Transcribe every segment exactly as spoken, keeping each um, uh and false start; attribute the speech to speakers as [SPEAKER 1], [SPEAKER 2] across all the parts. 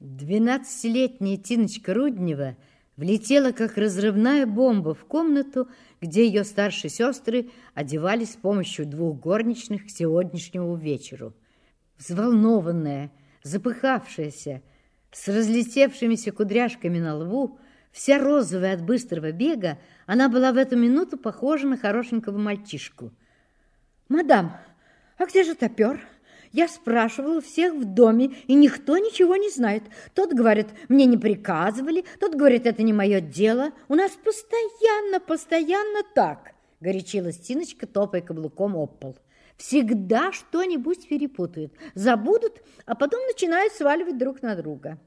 [SPEAKER 1] Двенадцатилетняя Тиночка Руднева влетела, как разрывная бомба, в комнату, где ее старшие сестры одевались с помощью двух горничных к сегодняшнему вечеру. Взволнованная, запыхавшаяся, с разлетевшимися кудряшками на лбу, вся розовая от быстрого бега, она была в эту минуту похожа на хорошенького мальчишку. «Мадам, а где же топер? Я спрашивала всех в доме, и никто ничего не знает. Тот говорит, мне не приказывали, тот говорит, это не мое дело. У нас постоянно, постоянно так», — горячилась Тиночка, топая каблуком об пол. «Всегда что-нибудь перепутают, забудут, а потом начинают сваливать друг на друга».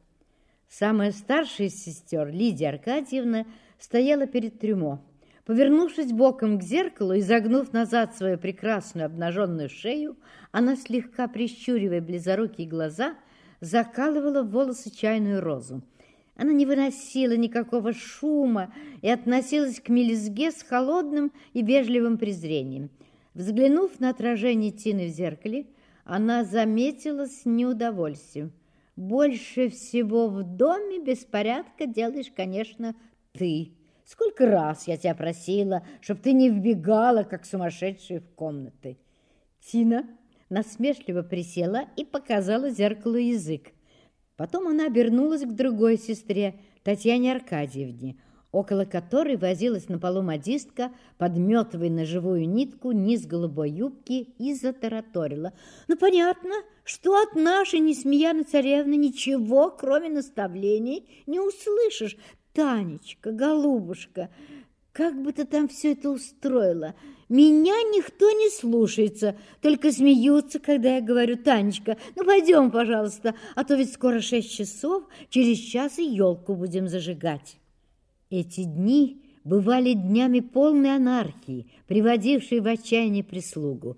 [SPEAKER 1] Самая старшая из сестер, Лидия Аркадьевна, стояла перед трюмо. Повернувшись боком к зеркалу и загнув назад свою прекрасную обнаженную шею, она, слегка прищуривая близорукие глаза, закалывала в волосы чайную розу. Она не выносила никакого шума и относилась к мелизге с холодным и вежливым презрением. Взглянув на отражение Тины в зеркале, она заметила с неудовольствием: «Больше всего в доме беспорядка делаешь, конечно, ты. Сколько раз я тебя просила, чтоб ты не вбегала, как сумасшедшая, в комнаты». Тина насмешливо присела и показала зеркалу язык. Потом она обернулась к другой сестре, Татьяне Аркадьевне, около которой возилась на полу модистка, подметывая на живую нитку низ голубой юбки, и затараторила: «Ну, понятно, что от нашей Несмеяны царевны ничего, кроме наставлений, не услышишь. Танечка, голубушка, как бы ты там все это устроила? Меня никто не слушается, только смеются, когда я говорю: Танечка, ну пойдем, пожалуйста, а то ведь скоро шесть часов, через час и елку будем зажигать». Эти дни бывали днями полной анархии, приводившей в отчаяние прислугу.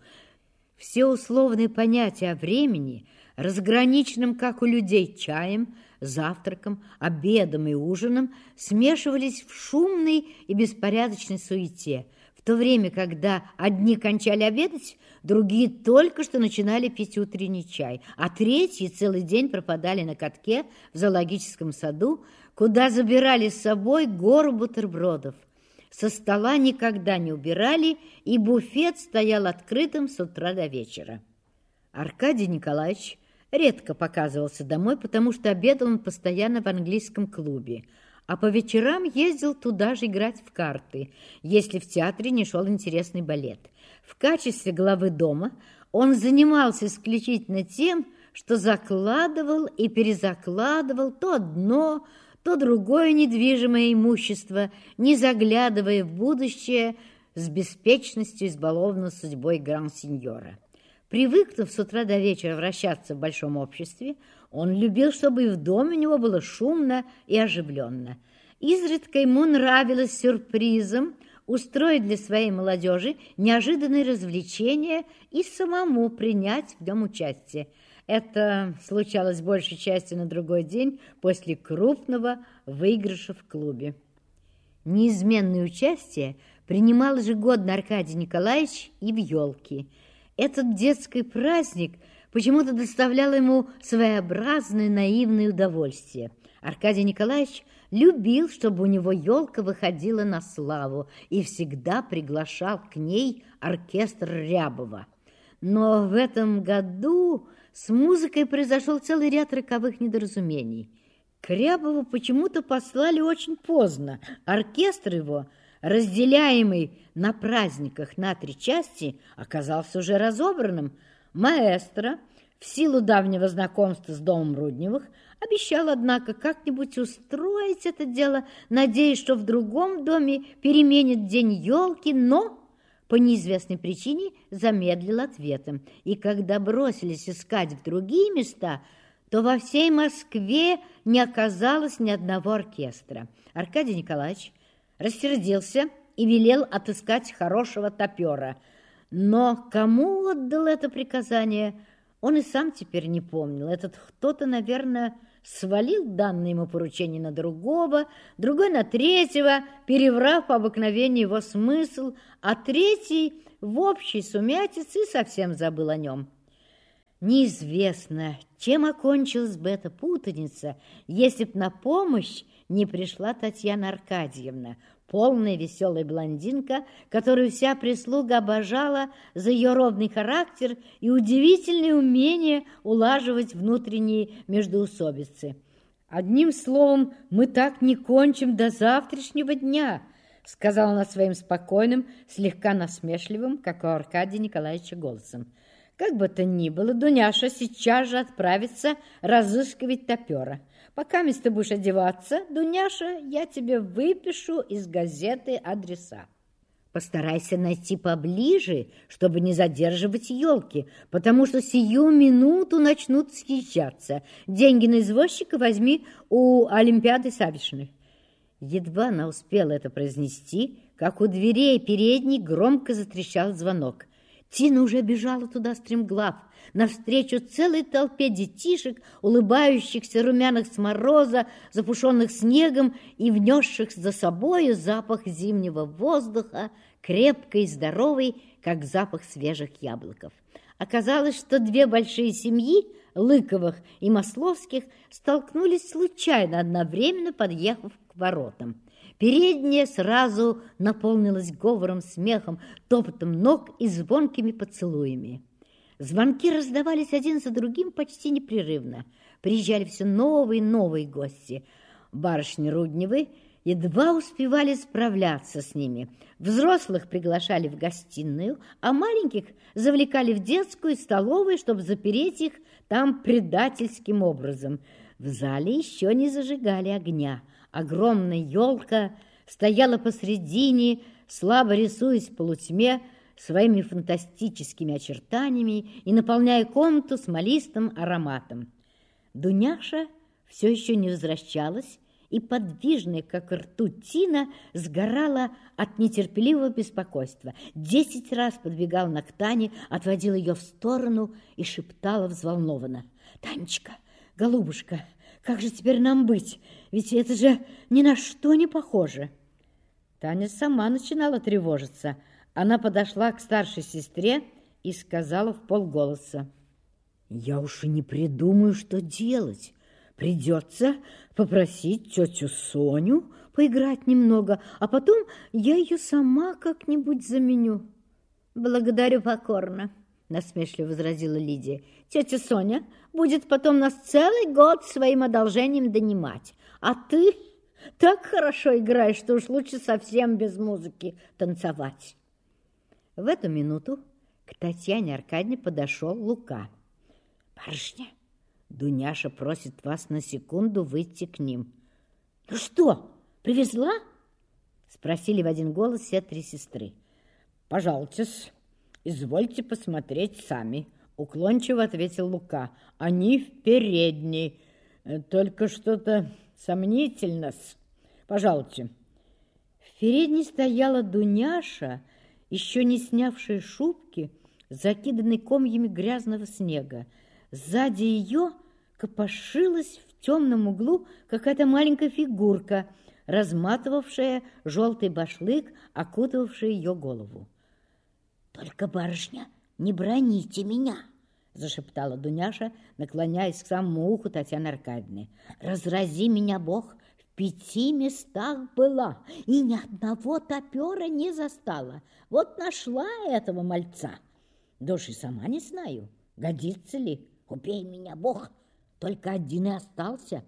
[SPEAKER 1] Все условные понятия о времени, разграниченном, как у людей, чаем, завтраком, обедом и ужином, смешивались в шумной и беспорядочной суете, в то время, когда одни кончали обедать, другие только что начинали пить утренний чай, а третьи целый день пропадали на катке в зоологическом саду, куда забирали с собой гору бутербродов. Со стола никогда не убирали, и буфет стоял открытым с утра до вечера. Аркадий Николаевич редко показывался домой, потому что обедал он постоянно в английском клубе, а по вечерам ездил туда же играть в карты, если в театре не шел интересный балет. В качестве главы дома он занимался исключительно тем, что закладывал и перезакладывал то одно, то другое недвижимое имущество, не заглядывая в будущее с беспечностью избалованного судьбой гран-сеньора. Привыкнув с утра до вечера вращаться в большом обществе, он любил, чтобы и в доме у него было шумно и оживленно. Изредка ему нравилось сюрпризом устроить для своей молодежи неожиданные развлечения и самому принять в нем участие. Это случалось большей частью на другой день после крупного выигрыша в клубе. Неизменное участие принимал ежегодно Аркадий Николаевич и в елке. Этот детский праздник почему-то доставлял ему своеобразное наивное удовольствие. Аркадий Николаевич любил, чтобы у него елка выходила на славу, и всегда приглашал к ней оркестр Рябова. Но в этом году с музыкой произошел целый ряд роковых недоразумений. К Рябову почему-то послали очень поздно. Оркестр его, разделяемый на праздниках на три части, оказался уже разобранным. Маэстро, в силу давнего знакомства с домом Рудневых, обещал, однако, как-нибудь устроить это дело, надеясь, что в другом доме переменит день елки, но по неизвестной причине замедлил ответом. И когда бросились искать в другие места, то во всей Москве не оказалось ни одного оркестра. Аркадий Николаевич рассердился и велел отыскать хорошего топера. Но кому отдал это приказание, он и сам теперь не помнил. Этот кто-то, наверное, свалил данное ему поручение на другого, другой на третьего, переврав по обыкновению его смысл, а третий в общей сумятице совсем забыл о нем. Неизвестно, чем окончилась бы эта путаница, если б на помощь не пришла Татьяна Аркадьевна, полная веселая блондинка, которую вся прислуга обожала за ее ровный характер и удивительное умение улаживать внутренние междоусобицы. «Одним словом, мы так не кончим до завтрашнего дня», сказала она своим спокойным, слегка насмешливым, как у Аркадия Николаевича, голосом. «Как бы то ни было, Дуняша сейчас же отправится разыскивать топера. Пока ты будешь одеваться, Дуняша, я тебе выпишу из газеты адреса. Постарайся найти поближе, чтобы не задерживать елки, потому что сию минуту начнут съезжаться. Деньги на извозчика возьми у Олимпиады Савишны». Едва она успела это произнести, как у дверей передней громко затрещал звонок. Тина уже бежала туда стремглав, навстречу целой толпе детишек, улыбающихся, румяных с мороза, запушенных снегом и внесших за собою запах зимнего воздуха, крепкий и здоровый, как запах свежих яблоков. Оказалось, что две большие семьи, Лыковых и Масловских, столкнулись случайно, одновременно подъехав к воротам. Передняя сразу наполнилась говором, смехом, топотом ног и звонкими поцелуями. Звонки раздавались один за другим почти непрерывно. Приезжали все новые и новые гости. Барышни Рудневы едва успевали справляться с ними. Взрослых приглашали в гостиную, а маленьких завлекали в детскую и столовую, чтобы запереть их там предательским образом. В зале еще не зажигали огня. Огромная елка стояла посредине, слабо рисуясь в полутьме своими фантастическими очертаниями и наполняя комнату смолистым ароматом. Дуняша все еще не возвращалась, и подвижная, как ртуть, Тина сгорала от нетерпеливого беспокойства. Десять раз подбегала она к Тане, отводила ее в сторону и шептала взволнованно: «Танечка, голубушка, как же теперь нам быть? Ведь это же ни на что не похоже». Таня сама начинала тревожиться. Она подошла к старшей сестре и сказала вполголоса: «Я уж и не придумаю, что делать. Придется попросить тетю Соню поиграть немного, а потом я ее сама как-нибудь заменю». «Благодарю покорно», — насмешливо возразила Лидия. «Тетя Соня будет потом нас целый год своим одолжением донимать. А ты так хорошо играешь, что уж лучше совсем без музыки танцевать». В эту минуту к Татьяне Аркадьевне подошел Лука. «Барышня, Дуняша просит вас на секунду выйти к ним». «Ну что, привезла?» — спросили в один голос все три сестры. «Пожалуйте-с, извольте посмотреть сами», — уклончиво ответил Лука. «Они в передней, только что-то сомнительно-с. Пожалуйте». В передней стояла Дуняша, еще не снявшая шубки, закиданной комьями грязного снега. Сзади ее копошилась в темном углу какая-то маленькая фигурка, разматывавшая желтый башлык, окутывавший ее голову. «Только, барышня, не броните меня!» — зашептала Дуняша, наклоняясь к самому уху Татьяны Аркадьевны. «Разрази меня, Бог, в пяти местах была, и ни одного топера не застала. Вот нашла этого мальца. Да уж и сама не знаю, годится ли. Убей меня, Бог, только один и остался.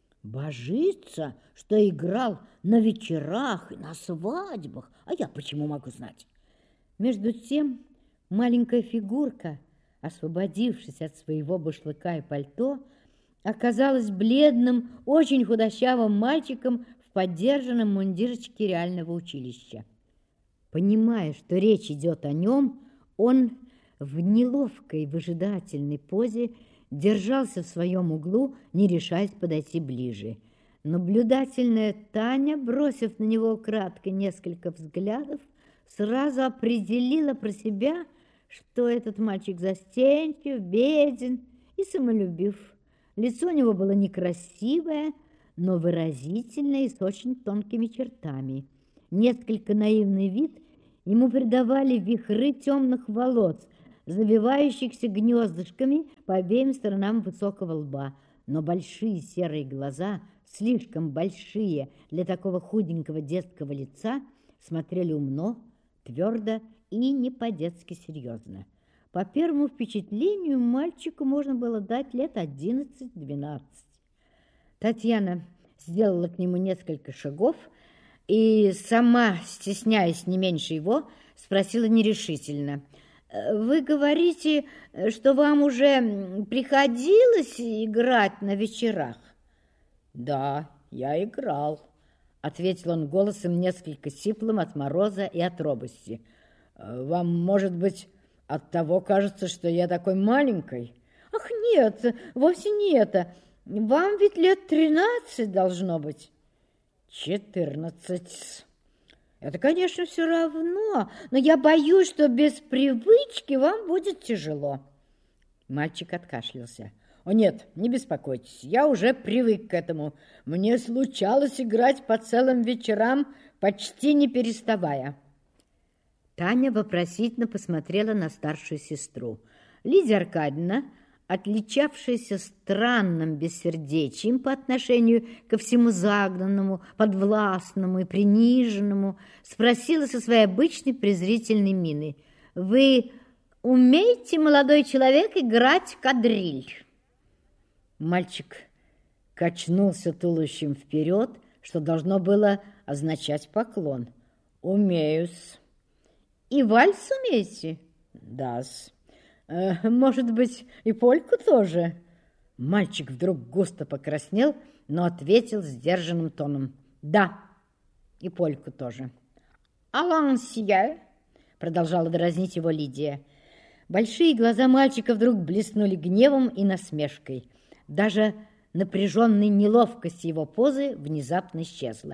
[SPEAKER 1] Божится, что играл на вечерах и на свадьбах, а я почему могу знать?» Между тем маленькая фигурка, освободившись от своего башлыка и пальто, оказалась бледным, очень худощавым мальчиком в поддержанном мундирчике реального училища. Понимая, что речь идет о нем, он в неловкой выжидательной позе держался в своем углу, не решаясь подойти ближе. Наблюдательная Таня, бросив на него кратко несколько взглядов, сразу определила про себя, что этот мальчик застенчив, беден и самолюбив. Лицо у него было некрасивое, но выразительное и с очень тонкими чертами. Несколько наивный вид ему придавали вихры темных волос, завивающихся гнездышками по обеим сторонам высокого лба, но большие серые глаза, слишком большие для такого худенького детского лица, смотрели умно, твердо и не по-детски серьезно. По первому впечатлению мальчику можно было дать лет одиннадцать-двенадцать. Татьяна сделала к нему несколько шагов и, сама стесняясь не меньше его, спросила нерешительно: «Вы говорите, что вам уже приходилось играть на вечерах?» «Да, я играл», — ответил он голосом несколько сиплым от мороза и от робости. «Вам, может быть, от того кажется, что я такой маленькой?» «Ах, нет, вовсе не это. Вам ведь лет тринадцать должно быть». «Четырнадцать. Это, конечно, все равно, но я боюсь, что без привычки вам будет тяжело». Мальчик откашлялся. «О нет, не беспокойтесь, я уже привык к этому. Мне случалось играть по целым вечерам, почти не переставая». Таня вопросительно посмотрела на старшую сестру. Лидия Аркадьевна, отличавшаяся странным бессердечием по отношению ко всему загнанному, подвластному и приниженному, спросила со своей обычной презрительной миной: «Вы умеете, молодой человек, играть кадриль?» Мальчик качнулся туловищем вперед, что должно было означать поклон. «Умею-с». «И вальс умеете?» «Да-с». Э, «Может быть, и польку тоже?» Мальчик вдруг густо покраснел, но ответил сдержанным тоном: «Да, и польку тоже». «А лансия?» — продолжала дразнить его Лидия. Большие глаза мальчика вдруг блеснули гневом и насмешкой. Даже напряженная неловкость его позы внезапно исчезла.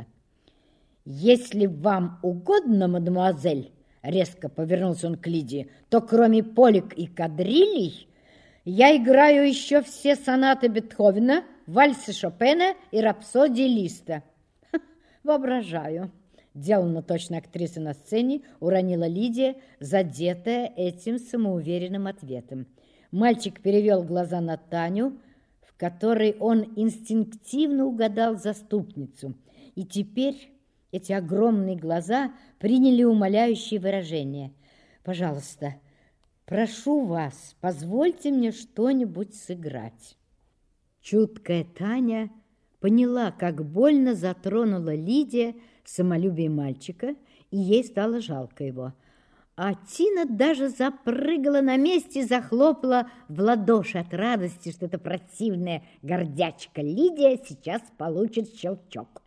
[SPEAKER 1] «Если вам угодно, мадемуазель», — резко повернулся он к Лидии, «то кроме полек и кадрилей я играю еще все сонаты Бетховена, вальсы Шопена и рапсодии Листа». «Воображаю», — деланно точно актриса на сцене уронила Лидия, задетая этим самоуверенным ответом. Мальчик перевел глаза на Таню, в которой он инстинктивно угадал заступницу, и теперь эти огромные глаза приняли умоляющее выражение. «Пожалуйста, прошу вас, позвольте мне что-нибудь сыграть». Чуткая Таня поняла, как больно затронула Лидия самолюбие мальчика, и ей стало жалко его. А Тина даже запрыгала на месте и захлопала в ладоши от радости, что эта противная гордячка Лидия сейчас получит щелчок.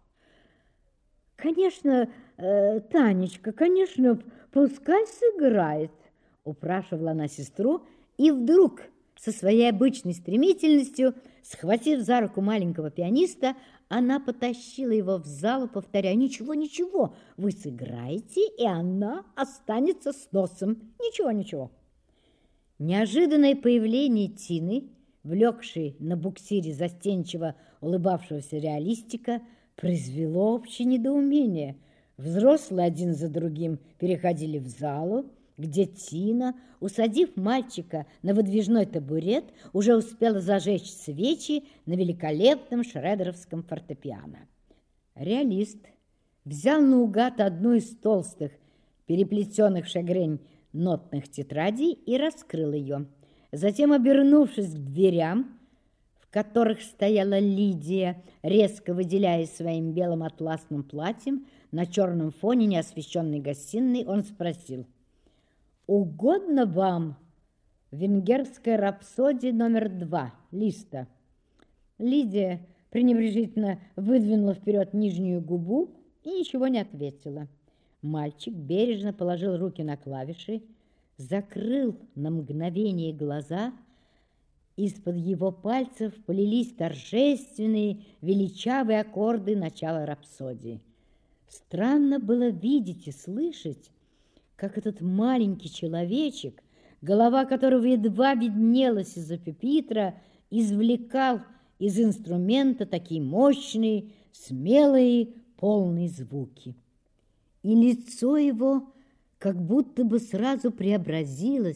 [SPEAKER 1] «Конечно, э, Танечка, конечно, пускай сыграет», — упрашивала она сестру, и вдруг со своей обычной стремительностью, схватив за руку маленького пианиста, она потащила его в зал, повторяя: «Ничего, ничего, вы сыграете, и она останется с носом. Ничего, ничего». Неожиданное появление Тины, влекшей на буксире застенчиво улыбавшегося реалистика, произвело общее недоумение. Взрослые один за другим переходили в залу, где Тина, усадив мальчика на выдвижной табурет, уже успела зажечь свечи на великолепном шредеровском фортепиано. Реалист взял наугад одну из толстых, переплетенных в шагрень нотных тетрадей и раскрыл ее. Затем, обернувшись к дверям, в которых стояла Лидия, резко выделяясь своим белым атласным платьем на черном фоне неосвещенной гостиной, он спросил: «Угодно вам венгерская рапсодия номер два Листа?» Лидия пренебрежительно выдвинула вперед нижнюю губу и ничего не ответила. Мальчик бережно положил руки на клавиши, закрыл на мгновение глаза. Из-под его пальцев полились торжественные, величавые аккорды начала рапсодии. Странно было видеть и слышать, как этот маленький человечек, голова которого едва виднелась из-за пюпитра, извлекал из инструмента такие мощные, смелые, полные звуки. И лицо его как будто бы сразу преобразилось,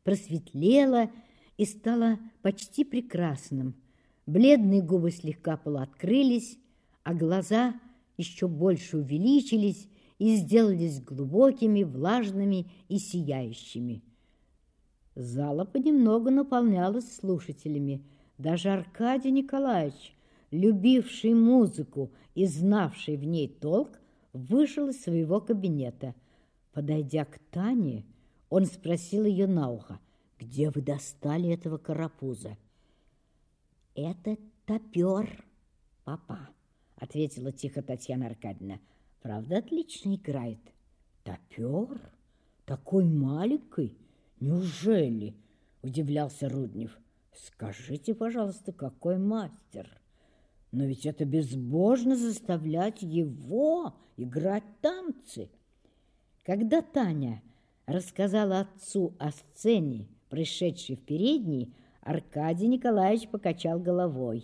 [SPEAKER 1] просветлело и стало почти прекрасным. Бледные губы слегка полуоткрылись, а глаза еще больше увеличились и сделались глубокими, влажными и сияющими. Зала понемногу наполнялась слушателями. Даже Аркадий Николаевич, любивший музыку и знавший в ней толк, вышел из своего кабинета. Подойдя к Тане, он спросил ее на ухо: «Где вы достали этого карапуза?» «Это топер, папа», — ответила тихо Татьяна Аркадьевна. «Правда, отлично играет». «Топер? Такой маленький? Неужели?» — удивлялся Руднев. «Скажите, пожалуйста, какой мастер? Но ведь это безбожно заставлять его играть танцы». Когда Таня рассказала отцу о сцене, происшедшей в передней, Аркадий Николаевич покачал головой.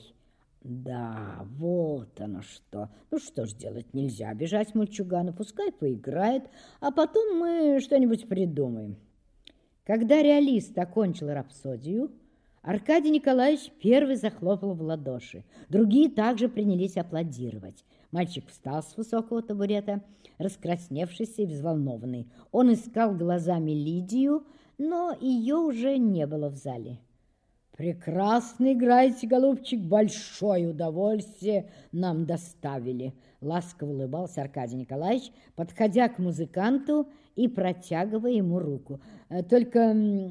[SPEAKER 1] «Да, вот оно что. Ну что ж делать, нельзя обижать мальчугана, пускай поиграет, а потом мы что-нибудь придумаем». Когда реалист окончил рапсодию, Аркадий Николаевич первый захлопал в ладоши. Другие также принялись аплодировать. Мальчик встал с высокого табурета, раскрасневшийся и взволнованный. Он искал глазами Лидию, но ее уже не было в зале. «Прекрасно играете, голубчик, большое удовольствие нам доставили», — ласково улыбался Аркадий Николаевич, подходя к музыканту и протягивая ему руку. «Только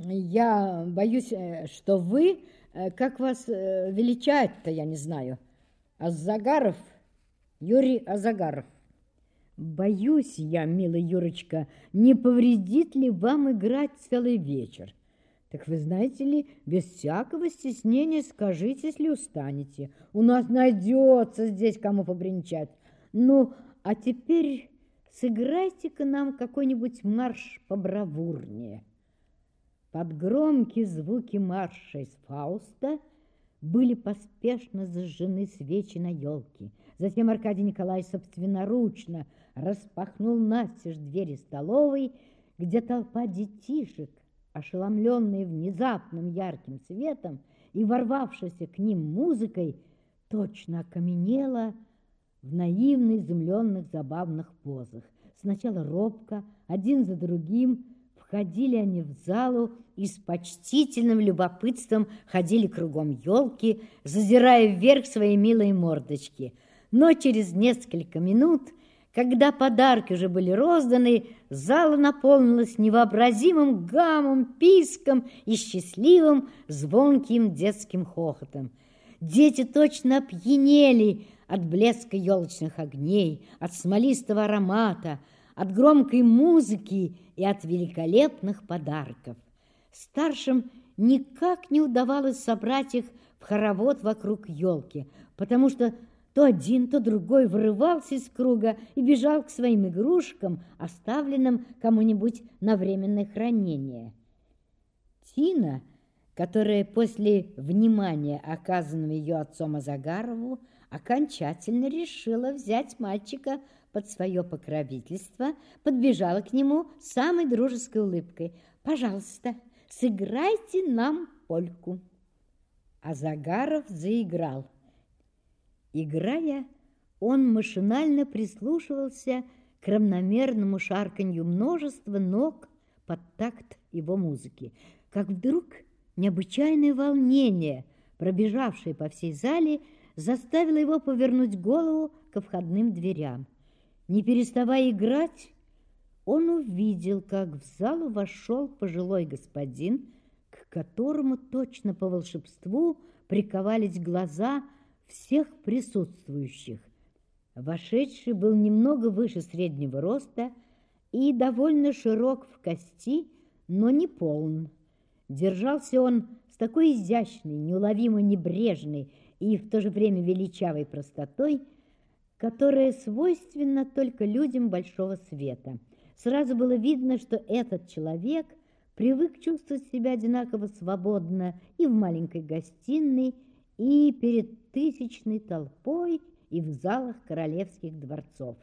[SPEAKER 1] я боюсь, что вы, как вас величают-то, я не знаю, Азагаров, Юрий Азагаров». «Боюсь я, милый Юрочка, не повредит ли вам играть целый вечер? Так вы знаете ли, без всякого стеснения скажите, если устанете. У нас найдется здесь кому побренчать. Ну, а теперь сыграйте-ка нам какой-нибудь марш побравурнее». Под громкие звуки марша из Фауста были поспешно зажжены свечи на елке. Затем Аркадий Николаевич собственноручно распахнул настежь двери столовой, где толпа детишек, ошеломленные внезапным ярким светом и ворвавшаяся к ним музыкой, точно окаменела в наивно изумленных забавных позах. Сначала робко, один за другим, входили они в залу и с почтительным любопытством ходили кругом елки, зазирая вверх свои милые мордочки. Но через несколько минут, когда подарки уже были розданы, зала наполнилась невообразимым гамом, писком и счастливым звонким детским хохотом. Дети точно опьянели от блеска елочных огней, от смолистого аромата, от громкой музыки и от великолепных подарков. Старшим никак не удавалось собрать их в хоровод вокруг елки, потому что то один, то другой вырывался из круга и бежал к своим игрушкам, оставленным кому-нибудь на временное хранение. Тина, которая после внимания, оказанного ее отцом Азагарову, окончательно решила взять мальчика под свое покровительство, подбежала к нему с самой дружеской улыбкой. «Пожалуйста, сыграйте нам польку». Азагаров заиграл. Играя, он машинально прислушивался к равномерному шарканью множества ног под такт его музыки, как вдруг необычайное волнение, пробежавшее по всей зале, заставило его повернуть голову ко входным дверям. Не переставая играть, он увидел, как в залу вошел пожилой господин, к которому точно по волшебству приковались глаза всех присутствующих. Вошедший был немного выше среднего роста и довольно широк в кости, но не полн. Держался он с такой изящной, неуловимо небрежной и в то же время величавой простотой, которая свойственна только людям большого света. Сразу было видно, что этот человек привык чувствовать себя одинаково свободно и в маленькой гостиной, и перед тысячной толпой, и в залах королевских дворцов.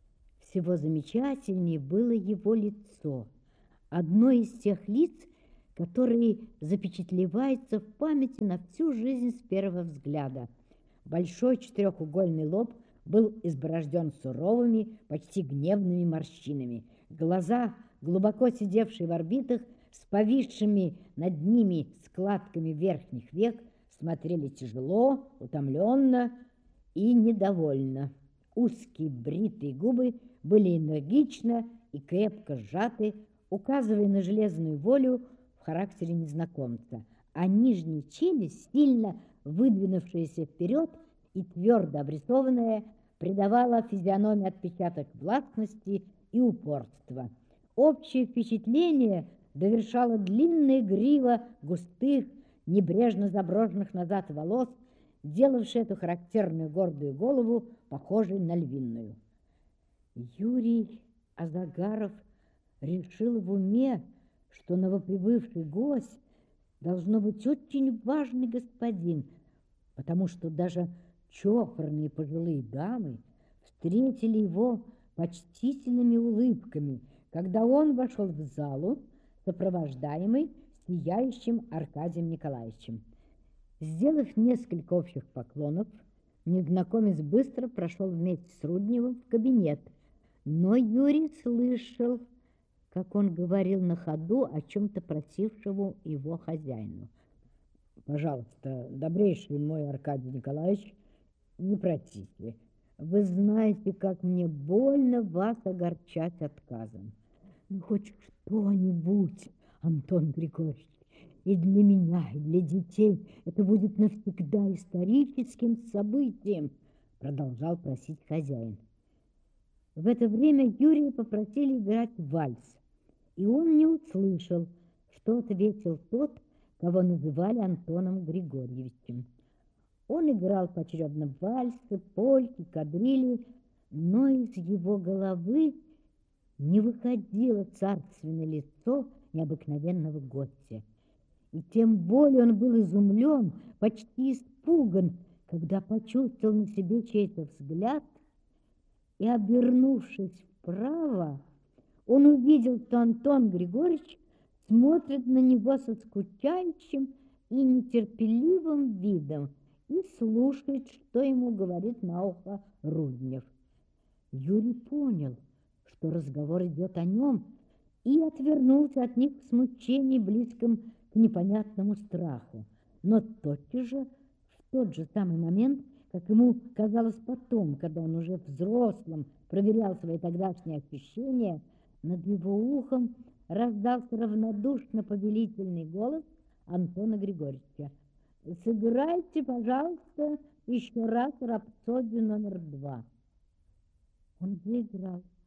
[SPEAKER 1] Всего замечательнее было его лицо. Одно из тех лиц, который запечатлевается в памяти на всю жизнь с первого взгляда. Большой четырехугольный лоб был изборожден суровыми, почти гневными морщинами. Глаза, глубоко сидевшие в орбитах, с повисшими над ними складками верхних век, смотрели тяжело, утомленно и недовольно. Узкие бритые губы были энергично и крепко сжаты, указывая на железную волю в характере незнакомца, а нижняя челюсть, сильно выдвинувшаяся вперед и твердо обрисованная, придавала физиономии отпечаток властности и упорства. Общее впечатление довершала длинная грива густых, небрежно заброшенных назад волос, делавшая эту характерную гордую голову похожей на львиную. Юрий Азагаров решил в уме, что новоприбывший гость должно быть очень важный господин, потому что даже чопорные пожилые дамы встретили его почтительными улыбками, когда он вошел в залу, сопровождаемый сияющим Аркадием Николаевичем. Сделав несколько общих поклонов, незнакомец быстро прошел вместе с Рудневым в кабинет, но Юрий слышал, как он говорил на ходу о чем-то просившему его хозяину. «Пожалуйста, добрейший мой Аркадий Николаевич, не просите. Вы знаете, как мне больно вас огорчать отказом. Ну, хоть что-нибудь, Антон Григорьевич, и для меня, и для детей это будет навсегда историческим событием», продолжал просить хозяин. В это время Юрия попросили играть вальс, и он не услышал, что ответил тот, кого называли Антоном Григорьевичем. Он играл поочередно вальсы, польки, кадрили, но из его головы не выходило царственное лицо необыкновенного гостя. И тем более он был изумлен, почти испуган, когда почувствовал на себе чей-то взгляд, и, обернувшись вправо, он увидел, что Антон Григорьевич смотрит на него со скучающим и нетерпеливым видом и слушает, что ему говорит на ухо Руднев. Юрий понял, что разговор идет о нем, и отвернулся от них в смущении, близком к непонятному страху. Но тотчас же, в тот же самый момент, как ему казалось потом, когда он уже взрослым проверял свои тогдашние ощущения, над его ухом раздался равнодушно повелительный голос Антона Григорьевича. «Сыграйте, пожалуйста, еще раз рапсодию номер два». Он заиграл.